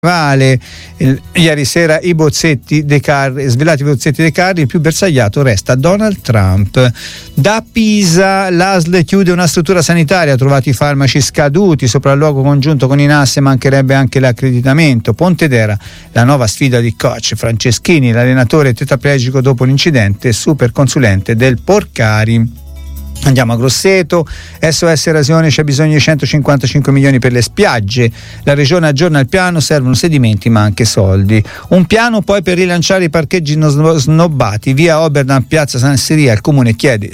Ieri sera svelati i bozzetti dei carri, il più bersagliato resta Donald Trump. Da Pisa l'ASL chiude una struttura sanitaria, trovati i farmaci scaduti, sopralluogo congiunto con i NAS, mancherebbe anche l'accreditamento. Pontedera, la nuova sfida di coach Franceschini, l'allenatore tetraplegico dopo l'incidente, super consulente del Porcari. Andiamo a Grosseto, SOS Erosione, c'è bisogno di 155 milioni per le spiagge, la regione aggiorna il piano, servono sedimenti ma anche soldi. Un piano poi per rilanciare i parcheggi snobbati, via Oberdan, piazza San Siria, il comune chiede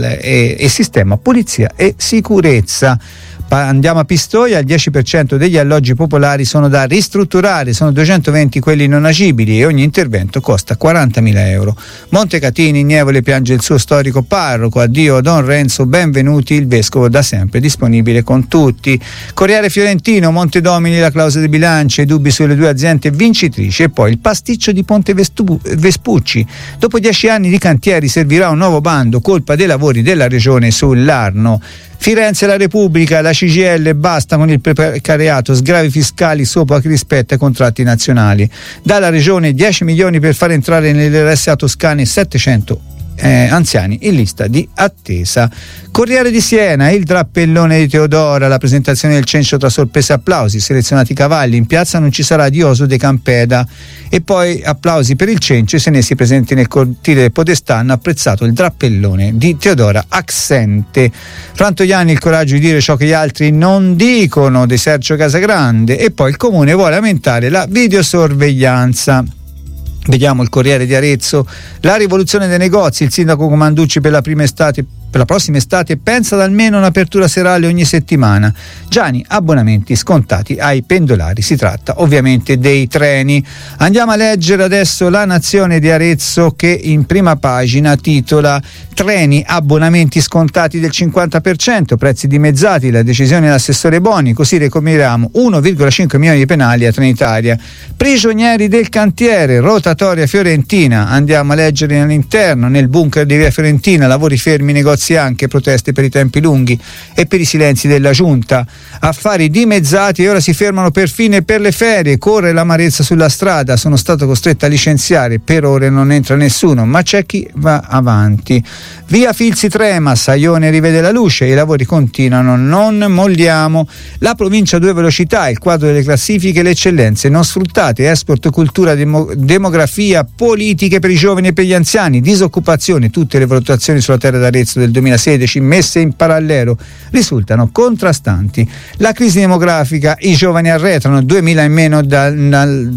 e sistema polizia e sicurezza. Andiamo a Pistoia, il 10% degli alloggi popolari sono da ristrutturare, sono 220 quelli non agibili e ogni intervento costa 40.000 euro. Montecatini, Nievole piange il suo storico parroco, addio a Don Renzo, benvenuti, il vescovo da sempre disponibile con tutti. Corriere Fiorentino, Montedomini, la clausola di bilancio, i dubbi sulle due aziende vincitrici e poi il pasticcio di Ponte Vespucci. Dopo 10 anni di cantieri servirà un nuovo bando, colpa dei lavori della regione sull'Arno. Firenze La Repubblica, la CGIL basta con il precariato, sgravi fiscali sopra chi rispetta i contratti nazionali. Dalla regione 10 milioni per far entrare nelle RSA toscane 700 anziani in lista di attesa. Corriere di Siena, il drappellone di Teodora, la presentazione del cencio tra sorprese e applausi, selezionati cavalli, in piazza non ci sarà Dioso de Campeda e poi applausi per il cencio, i senesi presenti nel cortile del Podestà hanno apprezzato il drappellone di Teodora Axente. Frantoianni, il coraggio di dire ciò che gli altri non dicono, di Sergio Casagrande, e poi il comune vuole aumentare la videosorveglianza. Vediamo il Corriere di Arezzo, la rivoluzione dei negozi, il sindaco Comanducci per la prossima estate pensa ad almeno un'apertura serale ogni settimana. Gianni, abbonamenti scontati ai pendolari, si tratta ovviamente dei treni. Andiamo a leggere adesso La Nazione di Arezzo che in prima pagina titola treni, abbonamenti scontati del 50%, prezzi dimezzati, la decisione dell'assessore Boni, così recuperiamo 1,5 milioni di penali a Trenitalia. Prigionieri del cantiere, rotatoria fiorentina, andiamo a leggere all'interno, nel bunker di via Fiorentina, lavori fermi, negozi anche, proteste per i tempi lunghi e per i silenzi della giunta, affari dimezzati e ora si fermano perfino per le ferie, corre l'amarezza sulla strada, sono stato costretto a licenziare, per ore non entra nessuno, ma c'è chi va avanti. Via Filzi trema, Saione rivede la luce, i lavori continuano, non molliamo. La provincia a 2 velocità, il quadro delle classifiche, le eccellenze non sfruttate, export, cultura, demografia, politiche per i giovani e per gli anziani, disoccupazione, tutte le valutazioni sulla terra d'Arezzo del 2016 messe in parallelo risultano contrastanti. La crisi demografica, i giovani arretrano, 2.000 in meno dal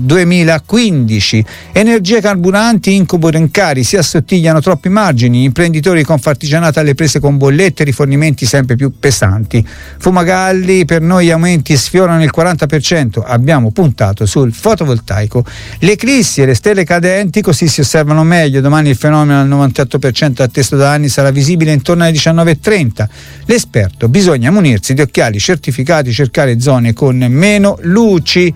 2015, energie carburanti, incubo rincari, si assottigliano troppi margini, imprenditori con fartigianato alle prese con bollette e rifornimenti sempre più pesanti. Fumagalli, per noi gli aumenti sfiorano il 40%, abbiamo puntato sul fotovoltaico. Le eclissi e le stelle cadenti così si osservano meglio, domani il fenomeno al 98% atteso da anni sarà visibile intorno alle 19:30. L'esperto, bisogna munirsi di occhiali certificati, cercare zone con meno luci.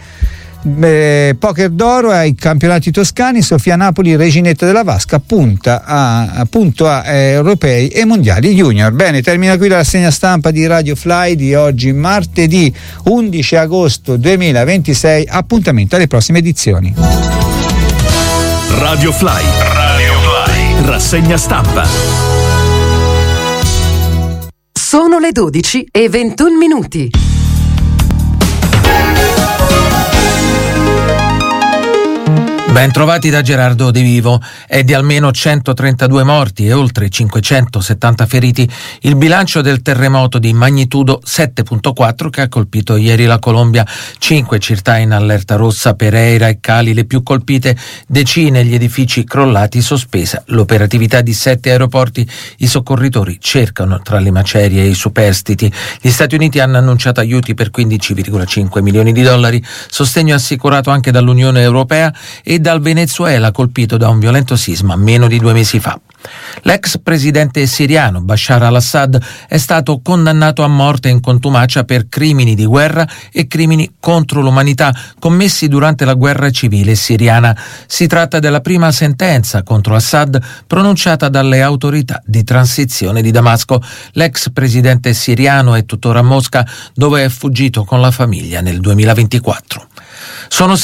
Poker d'oro ai campionati toscani, Sofia Napoli, reginetta della vasca, punto a europei e mondiali junior. Bene, termina qui la rassegna stampa di Radio Fly di oggi, martedì 11 agosto 2026. Appuntamento alle prossime edizioni. Radio Fly, rassegna stampa. Sono le 12:21. Ben trovati da Gerardo De Vivo. È di almeno 132 morti e oltre 570 feriti il bilancio del terremoto di magnitudo 7.4 che ha colpito ieri la Colombia. 5 città in allerta rossa, Pereira e Cali le più colpite, decine gli edifici crollati, sospesa l'operatività di 7 aeroporti. I soccorritori cercano tra le macerie e i superstiti. Gli Stati Uniti hanno annunciato aiuti per 15,5 milioni di dollari, sostegno assicurato anche dall'Unione Europea e dal Venezuela, colpito da un violento sisma meno di 2 mesi fa. L'ex presidente siriano Bashar al-Assad è stato condannato a morte in contumacia per crimini di guerra e crimini contro l'umanità commessi durante la guerra civile siriana. Si tratta della prima sentenza contro Assad pronunciata dalle autorità di transizione di Damasco. L'ex presidente siriano è tuttora a Mosca, dove è fuggito con la famiglia nel 2024. Sono